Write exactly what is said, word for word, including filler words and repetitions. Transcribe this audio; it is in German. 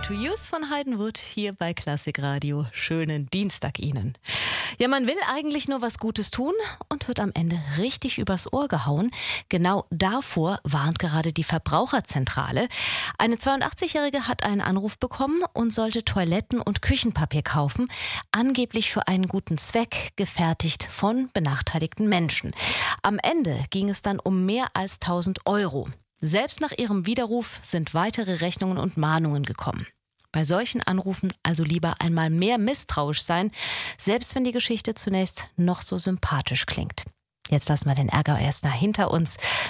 to Use von Heidenwood hier bei Klassik Radio. Schönen Dienstag Ihnen. Ja, man will eigentlich nur was Gutes tun und wird am Ende richtig übers Ohr gehauen. Genau davor warnt gerade die Verbraucherzentrale. Eine zweiundachtzigjährige hat einen Anruf bekommen und sollte Toiletten- und Küchenpapier kaufen, angeblich für einen guten Zweck, gefertigt von benachteiligten Menschen. Am Ende ging es dann um mehr als tausend Euro. Selbst nach ihrem Widerruf sind weitere Rechnungen und Mahnungen gekommen. Bei solchen Anrufen also lieber einmal mehr misstrauisch sein, selbst wenn die Geschichte zunächst noch so sympathisch klingt. Jetzt lassen wir den Ärger erst mal hinter uns.